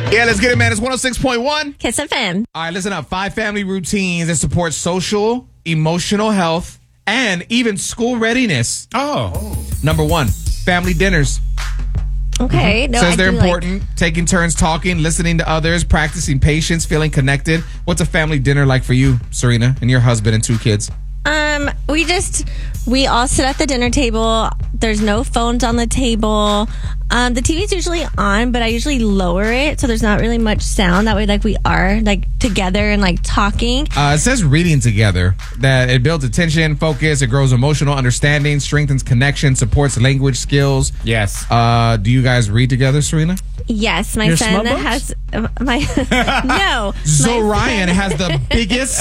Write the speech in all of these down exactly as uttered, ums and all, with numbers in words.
Yeah, let's get it, man. It's one oh six point one. Kiss F M. All right, listen up. Five family routines that support social, emotional health, and even school readiness. Oh. Number one, family dinners. Okay. Mm-hmm. No, Says I they're do important. Like... Taking turns talking, listening to others, practicing patience, feeling connected. What's a family dinner like for you, Serena, and your husband and two kids? Um, we just, we all sit at the dinner table. There's no phones on the table. Um, the T V's usually on, but I usually lower it so there's not really much sound. That way, like, we are, like, together and, like, talking. Uh, it says reading together, that it builds attention, focus, it grows emotional understanding, strengthens connection, supports language skills. Yes. Uh, do you guys read together, Serena? Yes, my Your son small books? has, uh, my, no. Zorian has the biggest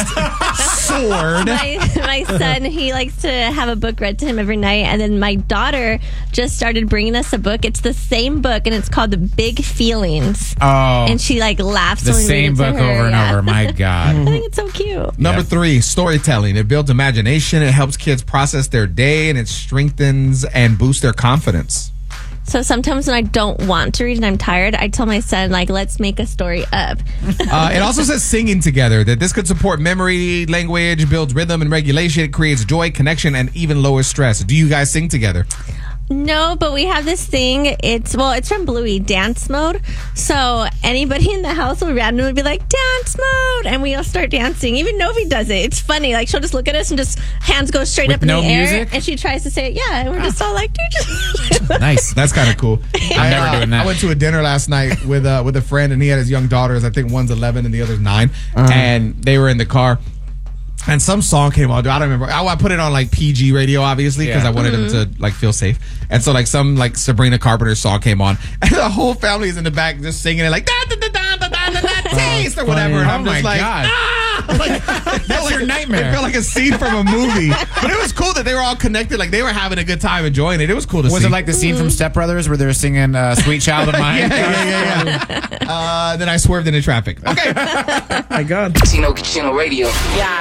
sword. My, my son, he likes to have a book read to him every night. And then my daughter just started bringing us a book. It's the same book, and it's called The Big Feelings. Oh. And she, like, laughs The when we same read it to book her. over and Yeah. over. My God. I think it's so cute. Number Yeah. three, storytelling. It builds imagination. It helps kids process their day, and it strengthens and boosts their confidence. So sometimes when I don't want to read and I'm tired, I tell my son, like, let's make a story up. Uh, it also says singing together, that this could support memory, language, builds rhythm and regulation, it creates joy, connection, and even lowers stress. Do you guys sing together? No, but we have this thing. It's, well, it's from Bluey, dance mode. So anybody in the house will randomly be like, dance mode. And we all start dancing. Even Novi does it. It's funny. Like, she'll just look at us and just hands go straight With up in no the air. music? And she tries to say it. Yeah. And we're just all like, dude. Nice. That's kind of cool. I'm never uh, doing that. I went to a dinner last night with uh, with a friend, and he had his young daughters. I think one's eleven and the other's nine. Uh-huh. And they were in the car. And some song came on. I don't remember. I, I put it on like P G radio, obviously, because Yeah. I wanted Mm-hmm. them to like feel safe. And so like some like Sabrina Carpenter song came on, and the whole family is in the back just singing it like da da da da da da da da taste or whatever. And Oh I'm my just like, God. ah! Like, That's like your a- nightmare. It felt like a scene from a movie, but it was cool that they were all connected. Like they were having a good time, enjoying it. It was cool to Was see. it like the scene from Step Brothers where they're singing uh, Sweet Child of Mine? yeah, yeah, yeah, yeah. uh, then I swerved into traffic. Okay. My God. Chino Chino Radio.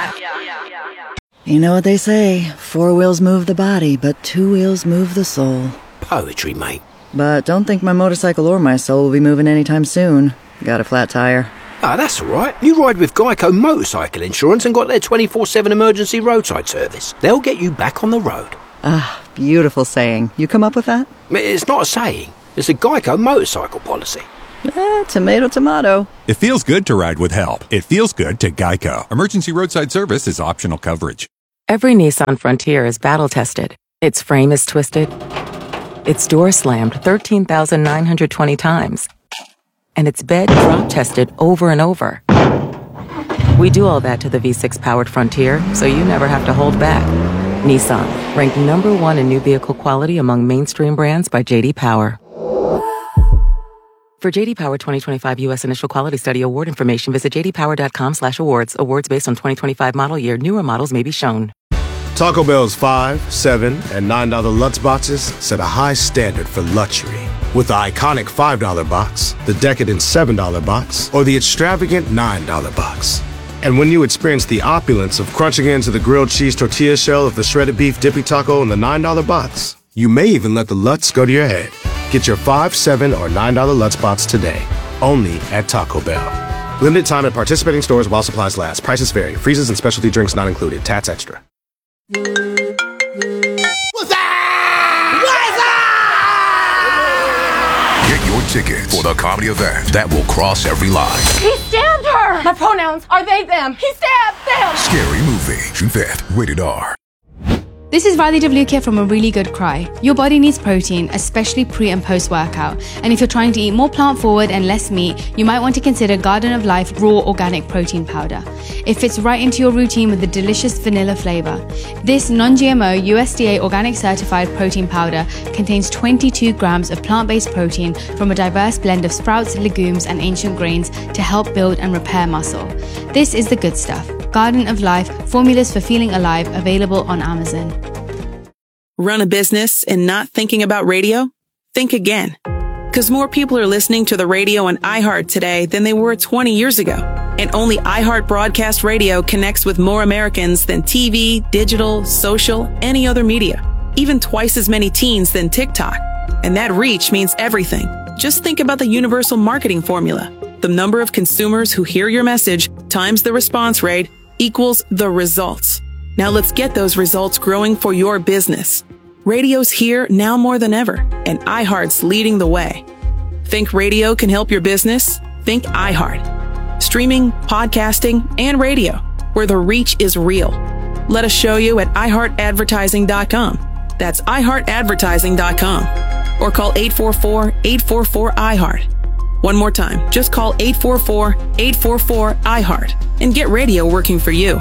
You know what they say, four wheels move the body, but two wheels move the soul. Poetry, mate. But don't think my motorcycle or my soul will be moving anytime soon. Got a flat tire. Ah, that's all right. You ride with Geico Motorcycle Insurance and got their twenty-four seven emergency roadside service. They'll get you back on the road. Ah, beautiful saying. You come up with that? It's not a saying. It's a Geico motorcycle policy. Eh, tomato, tomato. It feels good to ride with help. It feels good to Geico. Emergency roadside service is optional coverage. Every Nissan Frontier is battle-tested. Its frame is twisted. Its door slammed thirteen thousand nine hundred twenty times. And its bed drop-tested over and over. We do all that to the V six powered Frontier, so you never have to hold back. Nissan, ranked number one in new vehicle quality among mainstream brands by J D Power. For J D Power twenty twenty-five U S Initial Quality Study Award information, visit j d power dot com slash awards. Awards based on twenty twenty-five model year. Newer models may be shown. Taco Bell's five, seven, and nine dollar Lutz boxes set a high standard for luxury. With the iconic five dollar box, the decadent seven dollar box, or the extravagant nine dollar box. And when you experience the opulence of crunching into the grilled cheese tortilla shell of the shredded beef dippy taco in the nine dollar box, you may even let the Lutz go to your head. Get your five, seven, or nine dollar Lutz box today, only at Taco Bell. Limited time at participating stores while supplies last. Prices vary. Freezes and specialty drinks not included. Tats extra. What's that? What's that? Get your tickets for the comedy event that will cross every line. He stabbed her! My pronouns are they, them. He stabbed them! Scary Movie, June fifth, rated R. This is Riley Devlukia from A Really Good Cry. Your body needs protein, especially pre and post workout. And if you're trying to eat more plant forward and less meat, you might want to consider Garden of Life Raw Organic Protein Powder. It fits right into your routine with the delicious vanilla flavor. This non-G M O U S D A organic certified protein powder contains twenty-two grams of plant-based protein from a diverse blend of sprouts, legumes, and ancient grains to help build and repair muscle. This is the good stuff. Garden of Life, formulas for feeling alive, available on Amazon. Run a business and not thinking about radio? Think again. Because more people are listening to the radio on iHeart today than they were twenty years ago. And only iHeart Broadcast Radio connects with more Americans than T V, digital, social, any other media. Even twice as many teens than TikTok. And that reach means everything. Just think about the universal marketing formula. The number of consumers who hear your message times the response rate equals the results. Now let's get those results growing for your business. Radio's here now more than ever, and iHeart's leading the way. Think radio can help your business? Think iHeart. Streaming, podcasting, and radio, where the reach is real. Let us show you at i heart advertising dot com. That's i heart advertising dot com. Or call eight four four, eight four four, I heart. One more time, just call eight four four, eight four four, I heart and get radio working for you.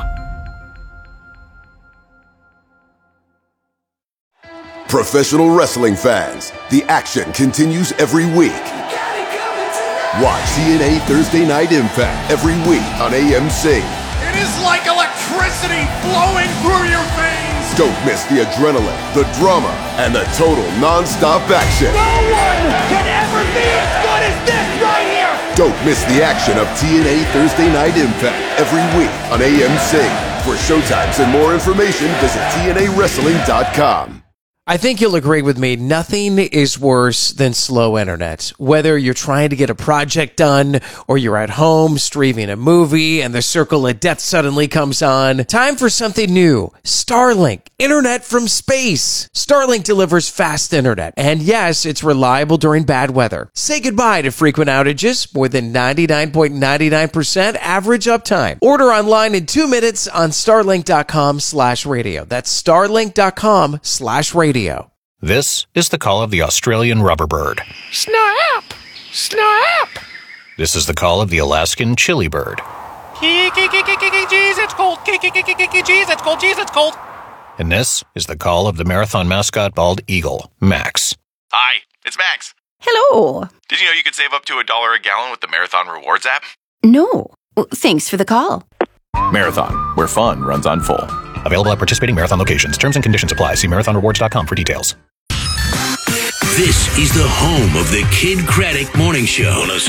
Professional wrestling fans, the action continues every week. Watch T N A Thursday Night Impact every week on A M C. It is like electricity flowing through your veins. Don't miss the adrenaline, the drama, and the total non-stop action. No one can ever be as good as this right here. Don't miss the action of T N A Thursday Night Impact every week on A M C. For showtimes and more information, visit T N A wrestling dot com. I think you'll agree with me, nothing is worse than slow internet. Whether you're trying to get a project done or you're at home streaming a movie and the circle of death suddenly comes on, time for something new. Starlink, internet from space. Starlink delivers fast internet. And yes, it's reliable during bad weather. Say goodbye to frequent outages, more than ninety-nine point nine nine percent average uptime. Order online in two minutes on starlink dot com slash radio. That's starlink dot com slash radio. This is the call of the Australian rubberbird. Snap! Snap! This is the call of the Alaskan chili bird. Jeez, it's cold. Jeez, it's cold. Jeez, it's cold. And this is the call of the marathon mascot bald eagle, Max. Hi, it's Max. Hello. Did you know you could save up to a dollar a gallon with the Marathon Rewards app? No. Well, thanks for the call. Marathon, where fun runs on full. Available at participating Marathon locations. Terms and conditions apply. See marathon rewards dot com for details. This is the home of the Kid Craddock Morning Show.